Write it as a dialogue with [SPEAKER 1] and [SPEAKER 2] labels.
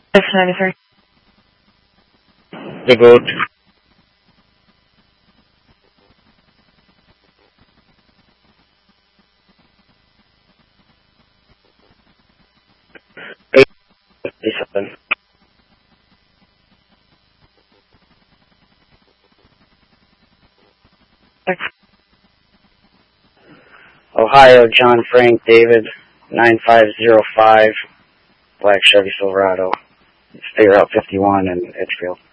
[SPEAKER 1] 693.
[SPEAKER 2] Good road. Ohio, John Frank David, 9505, Black Chevy Silverado, State Route 51 in Edgefield.